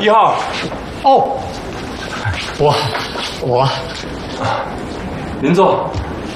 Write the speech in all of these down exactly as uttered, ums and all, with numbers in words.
一号。 哦，我我， 您坐。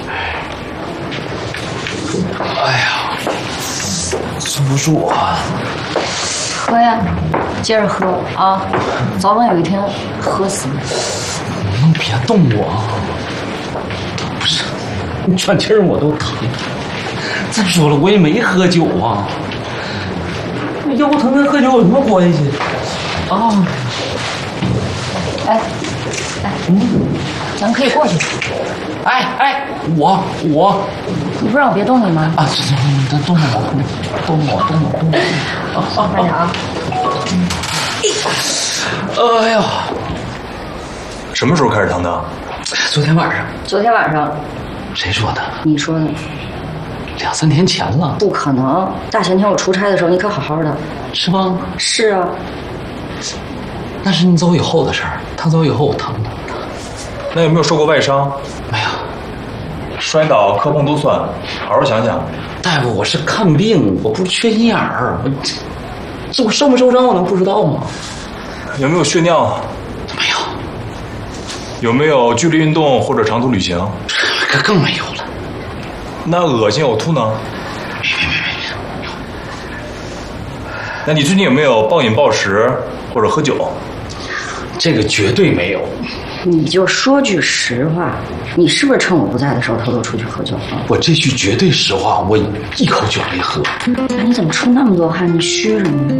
哎呀，舒不舒服啊？ 喝呀，接着喝啊，早晚有一天喝死你。 能别动我啊！不是，你喘气儿我都疼。再说了，我也没喝酒啊。腰疼跟喝酒有什么关系？啊！ 哎，哎，嗯，咱可以过去。 哎哎，我我， 你不让我别动你吗？ 啊，行行行，咱动动我，动动我，动动我，动动我。啊啊！ 慢点啊！ 哎呀， 什么时候开始疼的？ 昨天晚上。 昨天晚上。 谁说的？ 你说的。 两三天前了。 不可能，大前天我出差的时候你可好好的。 是吗？ 是啊。 那是你走以后的事儿，他走以后我疼的。 那有没有受过外伤？ 没有。 摔倒、磕碰都算，好好想想。 大夫，我是看病，我不是缺心眼儿。我这我受没受伤我能不知道吗？ 有没有血尿？ 没有。 有没有剧烈运动或者长途旅行？ 这更没有了。 那恶心呕吐呢？ 没没没没没。 那你最近有没有暴饮暴食或者喝酒？ 这个绝对没有。 你就说句实话，你是不是趁我不在的时候偷偷出去喝酒了？ 我这句绝对实话，我一口酒没喝。 那你怎么出那么多汗？你虚什么？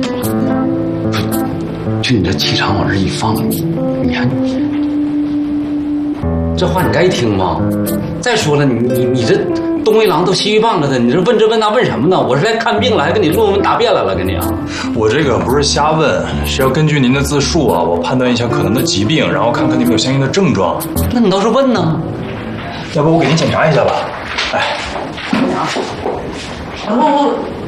就你这气场往这一放，你看你，这话你该听吗？再说了，你你你这东一榔头西一棒子的，你这问这问那问什么呢？我是来看病来，跟你论文答辩来了，跟你啊。 我这个不是瞎问，是要根据您的自述啊，我判断一下可能的疾病，然后看看你有没有相应的症状。 那你倒是问呢？ 要不我给您检查一下吧？哎， 啊，我我。